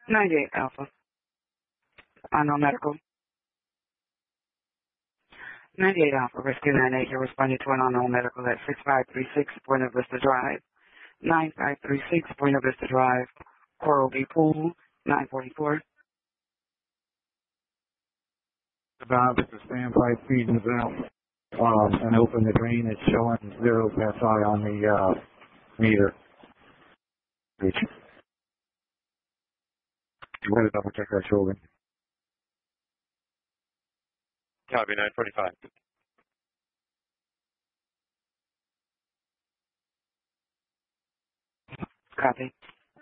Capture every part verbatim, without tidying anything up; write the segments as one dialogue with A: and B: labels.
A: ninety-eight Alpha. Unknown medical. ninety-eight Alpha. Rescue nine eight. You're responding to an unknown medical at six five three six Buena Vista Drive. nine five three six Buena Vista Drive. Coral B Pool. nine forty-four.
B: About the standpipe feeding out um, and open the drain. It's showing zero P S I on the uh, meter. Reach. I'm going to double check our shoulder.
C: Copy, nine forty-five.
A: Copy.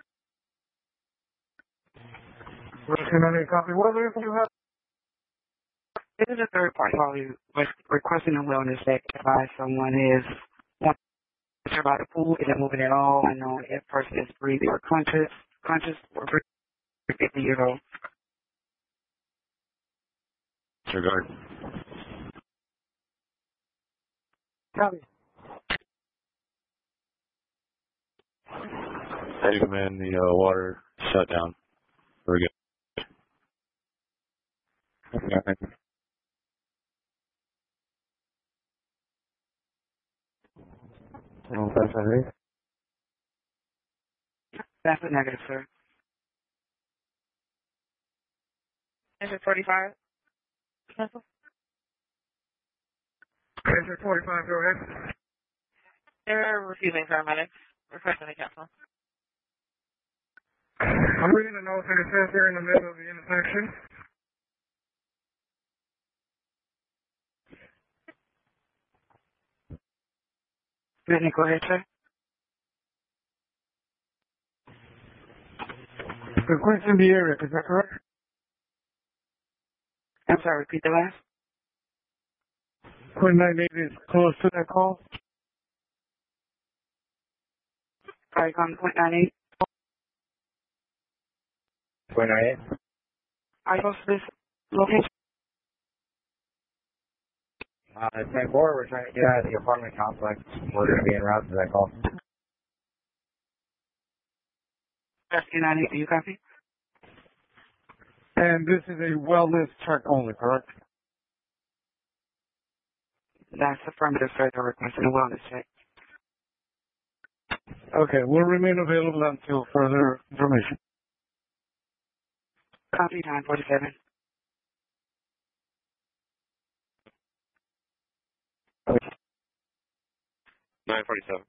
B: Rescue nine eight, copy. What other info you have?
A: This is a third party call you requesting a wellness check by someone is wants to about the pool, isn't moving at all. I know if person is breathing or conscious, conscious or breathing, fifty years old.
C: Disregard.
B: Copy.
C: Hey, command, the uh, water shut down. We're good.
B: Okay. Oh, that's it.
A: That's a negative, sir.
D: Is it forty-five? Cancel.
B: Is it forty-five, go ahead.
D: They're refusing paramedics. Requesting to cancel.
B: I'm reading the notes and it says they're in the middle of the intersection.
A: Brittany, go ahead, sir.
B: Requesting the area, is that correct?
A: I'm sorry, repeat the last.
B: Quinn nine eight is close to that call.
A: Sorry, calling point nine eight.
B: Quinn nine eight.
A: Are you close to this location?
B: Uh, it's ten four. We're trying to get out of the apartment complex. We're going to be en route to that call.
A: Rescue nine eight, do you copy?
B: And this is a wellness check only, correct?
A: That's affirmative, sir. They're requesting a wellness check.
B: Okay, we'll remain available until further information.
A: Copy nine forty-seven.
C: nine forty-seven.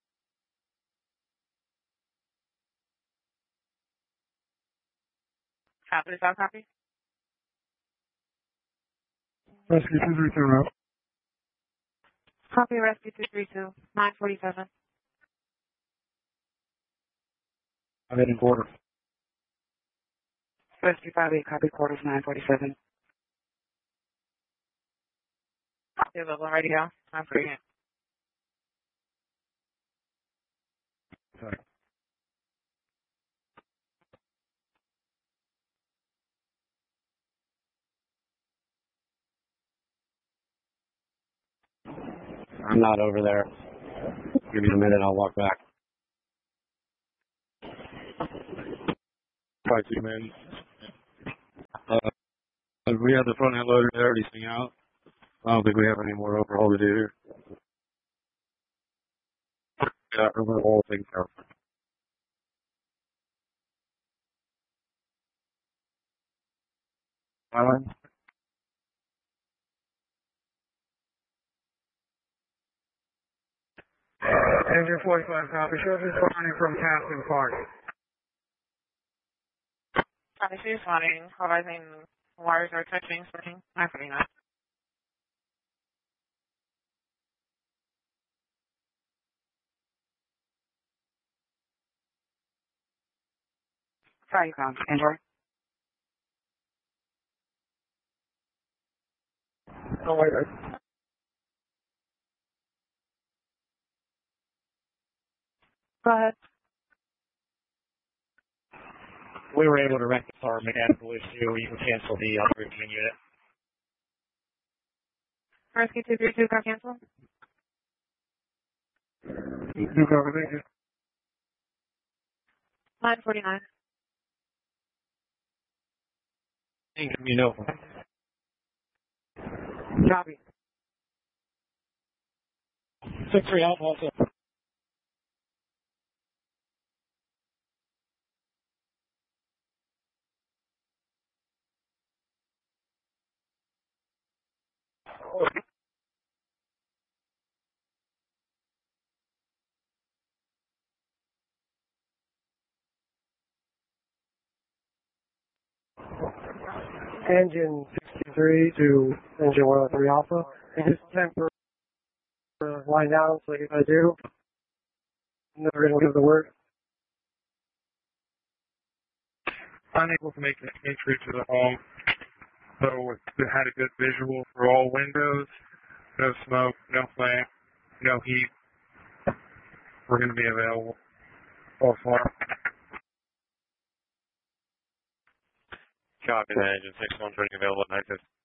D: Copy. Is that copy?
B: Rescue two three two now.
D: Copy rescue two three two. nine forty-seven.
B: I'm in quarter.
A: Rescue five eight, copy quarters nine forty-seven.
D: Copy available radio. I'm free.
B: Sorry.
C: I'm not over there. Give me a minute, I'll walk back. Five two men. Uh, we have the front end loader there, leasing out. I don't think we have any more overhaul to do here. Yeah, overhaul taken care of.
B: Alan? Engine forty-five copy. Shows responding from Castle Park.
D: Copy. She's responding. Advising wires are touching. Switching. nine forty-nine.
A: Sorry, com. Enjoy.
B: Oh, wait, wait.
D: Go ahead.
E: We were able to rectify our mechanical issue. You can cancel the operating unit.
D: Rescue two three two got canceled.
B: You copy, thank you.
D: nine forty-nine.
C: Give me no.
E: Copy. Six three Alpha also. Engine sixty-three to engine one oh three Alpha. And just temper uh, line down, so if I do, never going to give the word.
F: Unable to make an entry to the home, so it had a good visual for all windows. No smoke, no flame, no heat. We're going to be available all far.
G: Copy that, engine six one, trading available at night.